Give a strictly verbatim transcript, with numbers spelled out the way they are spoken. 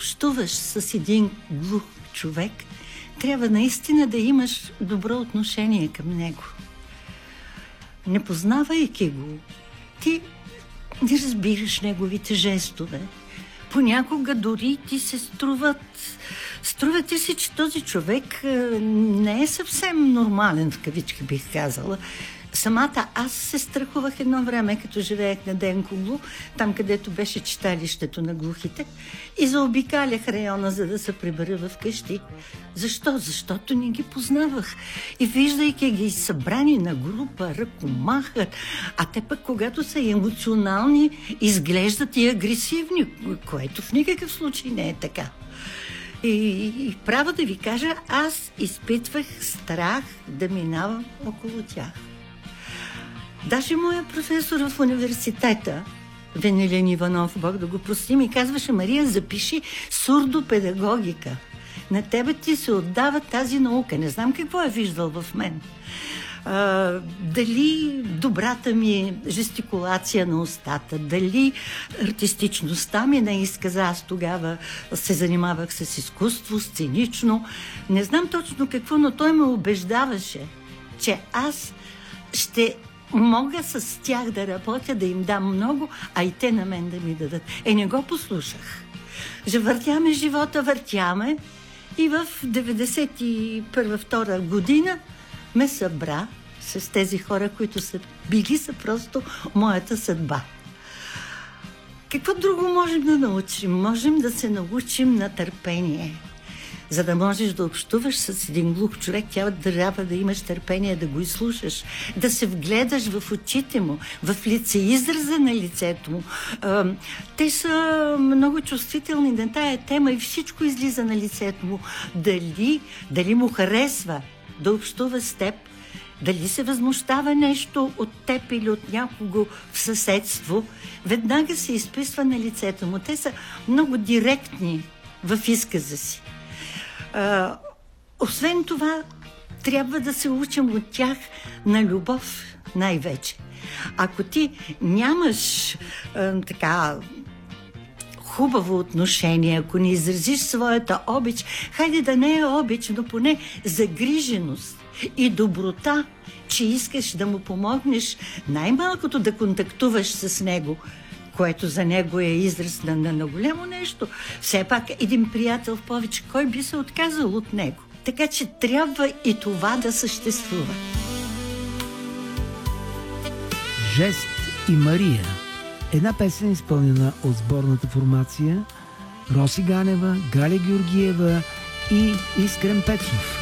общуваш с един глух човек, трябва наистина да имаш добро отношение към него. Не познавайки го, ти не разбираш неговите жестове. Понякога дори ти се струват... Струва ти се, че този човек не е съвсем нормален, в кавички бих казала. Самата аз се страхувах едно време, като живеех на Денкоглу, там където беше читалището на глухите, и заобикалях района, за да се прибера в къщи. Защо? Защото не ги познавах. И виждайки ги събрани на група, ръкомахат, а те пък, когато са емоционални, изглеждат и агресивни, което в никакъв случай не е така. И, и право да ви кажа, аз изпитвах страх да минавам около тях. Даже моя професор в университета, Венелин Иванов, Бог да го прости, ми казваше: Мария, запиши сурдопедагогика. На тебе ти се отдава тази наука. Не знам какво е виждал в мен. А, дали добрата ми жестикулация на устата, дали артистичността ми не изказа. Аз тогава се занимавах с изкуство, сценично. Не знам точно какво, но той ме убеждаваше, че аз ще мога с тях да работя, да им дам много, а и те на мен да ми дадат. Е, не го послушах. Въртяме живота, въртяме, и в деветдесет и първа-втора година ме събра с тези хора, които са били са просто моята съдба. Какво друго можем да научим? Можем да се научим на търпение. За да можеш да общуваш с един глух човек, трябва да, да имаш търпение да го изслушаш, да се вгледаш в очите му, в лицеизраза на лицето му. Те са много чувствителни на тая тема и всичко излиза на лицето му. Дали, дали му харесва да общува с теб, дали се възмущава нещо от теб или от някого в съседство, веднага се изписва на лицето му. Те са много директни в изказа си. А, освен това, трябва да се учим от тях на любов най-вече. Ако ти нямаш а, така хубаво отношение, ако не изразиш своята обич, хайде да не е обич, но поне загриженост и доброта, че искаш да му помогнеш най-малкото да контактуваш с него, което за него е израз на, на, на голямо нещо. Все пак един приятел в повече, кой би се отказал от него? Така че трябва и това да съществува. Жест и Мария. Една песен, изпълнена от сборната формация Роси Ганева, Галя Георгиева и Искрен Пецов.